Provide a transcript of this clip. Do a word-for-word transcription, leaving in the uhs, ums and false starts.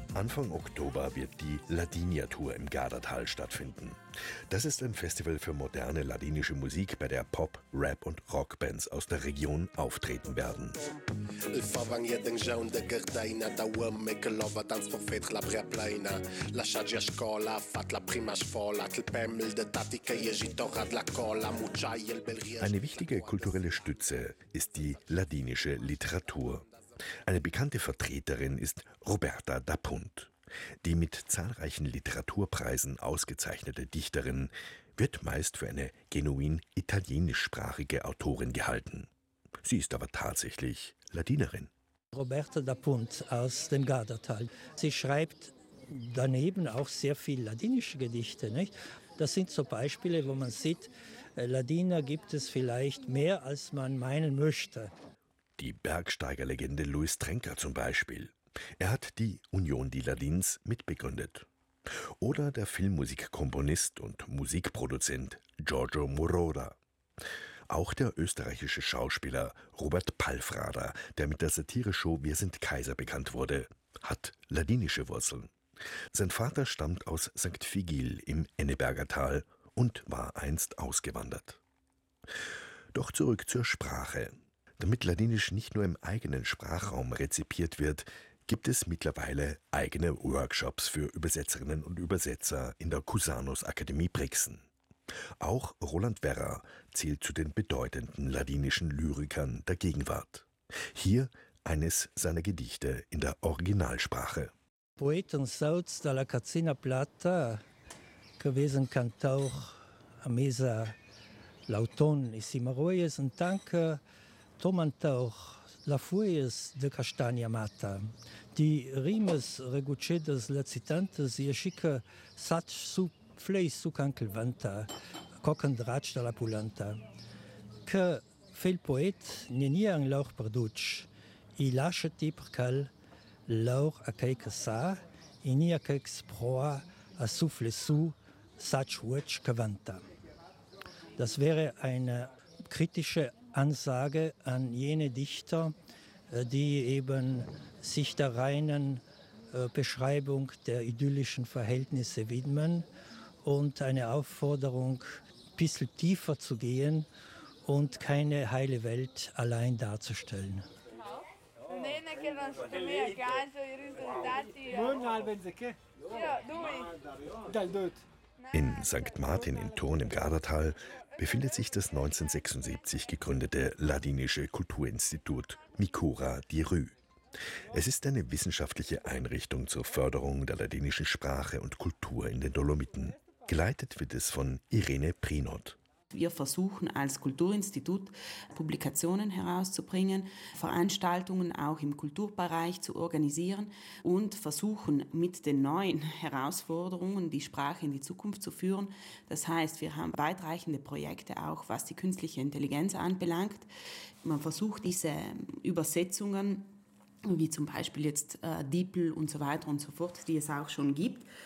Anfang Oktober wird die Ladinia-Tour im Gardatal stattfinden. Das ist ein Festival für moderne ladinische Musik, bei der Pop-, Rap- und Rockbands aus der Region auftreten werden. Eine wichtige kulturelle Stütze ist die ladinische Literatur. Eine bekannte Vertreterin ist Roberta da Punt. Die mit zahlreichen Literaturpreisen ausgezeichnete Dichterin wird meist für eine genuin italienischsprachige Autorin gehalten. Sie ist aber tatsächlich Ladinerin. Roberta da Punt aus dem Gardatal. Sie schreibt daneben auch sehr viel ladinische Gedichte, nicht? Das sind so Beispiele, wo man sieht, Ladiner gibt es vielleicht mehr, als man meinen möchte. Die Bergsteigerlegende Luis Trenker zum Beispiel. Er hat die Union di Ladins mitbegründet. Oder der Filmmusikkomponist und Musikproduzent Giorgio Moroder. Auch der österreichische Schauspieler Robert Palfrader, der mit der Satireshow Wir sind Kaiser bekannt wurde, hat ladinische Wurzeln. Sein Vater stammt aus Sankt Vigil im Enneberger Tal und war einst ausgewandert. Doch zurück zur Sprache. Damit Ladinisch nicht nur im eigenen Sprachraum rezipiert wird, gibt es mittlerweile eigene Workshops für Übersetzerinnen und Übersetzer in der Cusanus Akademie Brixen. Auch Roland Werra zählt zu den bedeutenden ladinischen Lyrikern der Gegenwart. Hier eines seiner Gedichte in der Originalsprache. Poeten sauts dalla Cazzina Plata, gewesen cantor a mesa l'auton i Cimaroies und tanque tomantauch la fuies de castagna mata. Die rimes regucedes lecitantes i chica sach su fleis su cankel vanta, cocan drac dalla pulanta. Que fel poet neniang lauch perduc, i lascia ti percal lauch a quelque sa, i nia quelque proa a souffle su, sach wuch cavanta. Das wäre eine kritische Ansage an jene Dichter, die eben sich der reinen Beschreibung der idyllischen Verhältnisse widmen und eine Aufforderung, ein bisschen tiefer zu gehen und keine heile Welt allein darzustellen. In Sankt Martin in Thurn im Gardatal befindet sich das neunzehnhundertsechsundsiebzig gegründete ladinische Kulturinstitut Micura di Rü. Es ist eine wissenschaftliche Einrichtung zur Förderung der ladinischen Sprache und Kultur in den Dolomiten. Geleitet wird es von Irene Prinot. Wir versuchen als Kulturinstitut Publikationen herauszubringen, Veranstaltungen auch im Kulturbereich zu organisieren und versuchen mit den neuen Herausforderungen die Sprache in die Zukunft zu führen. Das heißt, wir haben weitreichende Projekte auch, was die künstliche Intelligenz anbelangt. Man versucht diese Übersetzungen, wie zum Beispiel jetzt äh, DeepL und so weiter und so fort, die es auch schon gibt,